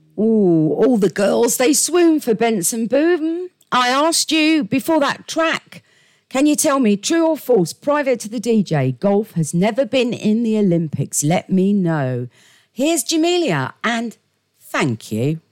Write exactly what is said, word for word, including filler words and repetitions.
Ooh, all the girls, they swoon for Benson Boone. I asked you before that track, can you tell me, true or false, private to the D J, golf has never been in the Olympics? Let me know. Here's Jamelia, and thank you.